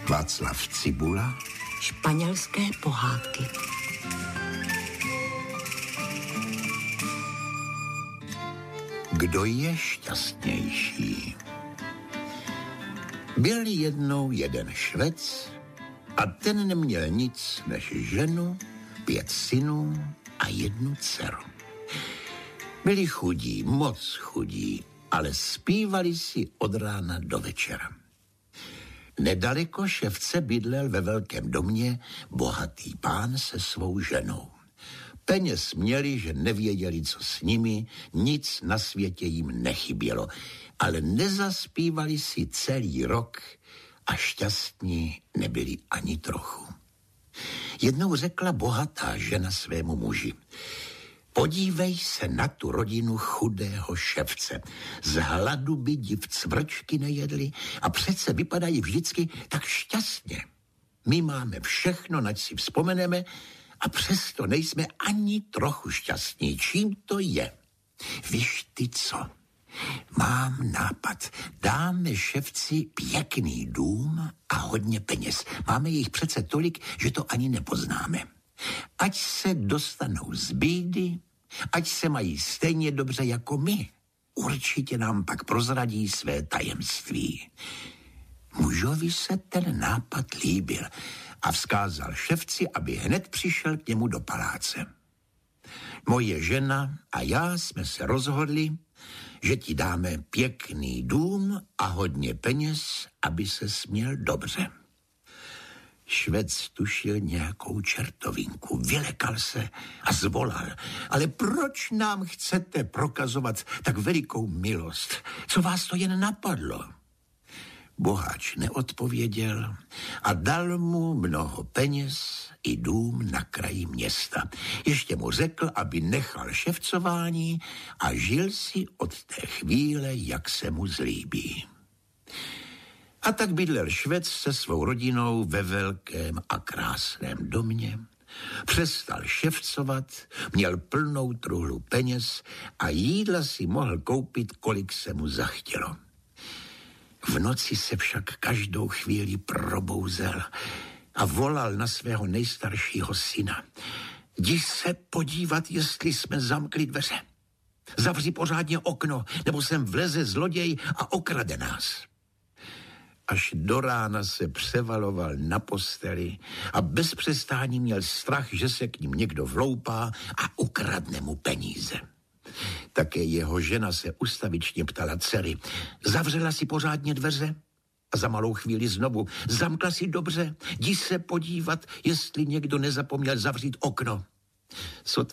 Václav Cibula. Španělské pohádky. Kdo je šťastnější? Byl jednou jeden Švec a ten neměl nic než ženu, 5 synů a 1 dceru. Byli chudí, moc chudí, ale zpívali si od rána do večera. Nedaleko Ševce bydlel ve velkém domě bohatý pán se svou ženou. Peněz měli, že nevěděli, co s nimi, nic na světě jim nechybělo, ale nezaspívali si celý rok a šťastní nebyli ani trochu. Jednou řekla bohatá žena svému muži: podívej se na tu rodinu chudého Ševce. Z hladu by div cvrčky nejedli a přece vypadají vždycky tak šťastně. My máme všechno, nač si vzpomeneme, a přesto nejsme ani trochu šťastní. Čím to je? Víš ty co? Mám nápad. Dáme Ševci pěkný dům a hodně peněz. Máme jich přece tolik, že to ani nepoznáme. Ať se dostanou z bídy, ať se mají stejně dobře jako my. Určitě nám pak prozradí své tajemství. Mužovi se ten nápad líbil a vzkázal Ševci, aby hned přišel k němu do paláce. Moje žena a já jsme se rozhodli, že ti dáme pěkný dům a hodně peněz, aby se směl dobře. Švec tušil nějakou čertovinku, vylekal se a zvolal: ale proč nám chcete prokazovat tak velikou milost? Co vás to jen napadlo? Boháč neodpověděl a dal mu mnoho peněz i dům na kraji města. Ještě mu řekl, aby nechal ševcování a žil si od té chvíle, jak se mu zlíbí. A tak bydlel Švec se svou rodinou ve velkém a krásném domě. Přestal ševcovat, měl plnou truhlu peněz a jídla si mohl koupit, kolik se mu zachtělo. V noci se však každou chvíli probouzel a volal na svého nejstaršího syna: jdi se podívat, jestli jsme zamkli dveře. Zavři pořádně okno, nebo sem vleze zloděj a okrade nás. Až do rána se převaloval na posteli a bez přestání měl strach, že se k ním někdo vloupá a ukradne mu peníze. Také jeho žena se ustavičně ptala dcery: zavřela si pořádně dveře? A za malou chvíli znovu: zamkla si dobře? Jdi se podívat, jestli někdo nezapomněl zavřít okno.